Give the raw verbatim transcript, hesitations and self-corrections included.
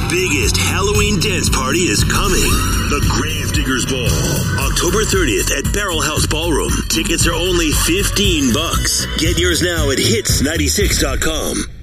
biggest Halloween dance party is coming. The Gravediggers Ball. October thirtieth at Barrel House Ballroom. Tickets are only fifteen bucks. Get yours now at hits ninety-six dot com.